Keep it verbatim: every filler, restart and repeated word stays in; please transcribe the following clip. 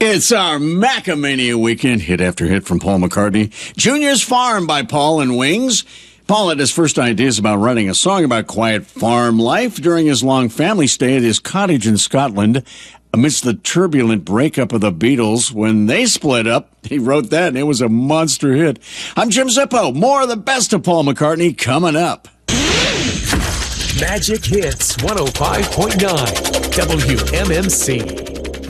It's our Macamania weekend, hit after hit from Paul McCartney. Junior's Farm by Paul and Wings. Paul had his first ideas about writing a song about quiet farm life during his long family stay at his cottage in Scotland. Amidst the turbulent breakup of the Beatles, when they split up, he wrote that, and it was a monster hit. I'm Jim Zippo. More of the best of Paul McCartney coming up. Magic Hits one oh five point nine W M M C.